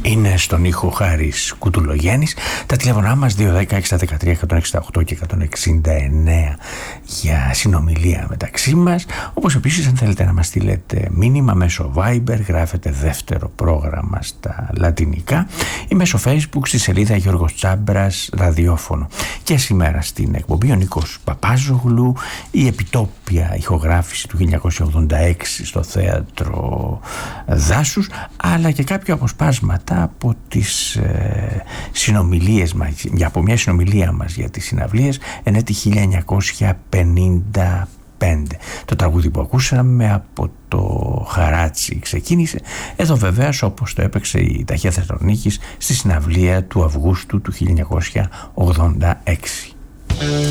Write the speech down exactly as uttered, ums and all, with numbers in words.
Είναι στον ήχο Χάρης Κουτουλογέννης. Τα τηλέφωνά μας δύο δέκα έξι δεκατρία εκατόν εξήντα οκτώ και εκατόν εξήντα εννέα για συνομιλία μεταξύ μας. Όπως επίσης, αν θέλετε να μας στείλετε μήνυμα μέσω Viber, γράφετε δεύτερο πρόγραμμα στα λατινικά, ή μέσω Facebook στη σελίδα Γιώργος Τσάμπρας ραδιόφωνο. Και σήμερα στην εκπομπή ο Νίκος Παπάζογλου, η επιτόπια ηχογράφηση του χίλια εννιακόσια ογδόντα έξι στο θέατρο Δάσους, αλλά και κάποια αποσπάσματα από τις ε, συνομιλίες μας, από μια συνομιλία μας για τις συναυλίες εν έτη χίλια εννιακόσια πενήντα πέντε. Το τραγούδι που ακούσαμε από το Χαράτσι ξεκίνησε εδώ βεβαίως, όπως το έπαιξε η Ταχεία Θεσσαλονίκης στη συναυλία του Αυγούστου του χίλια εννιακόσια ογδόντα έξι.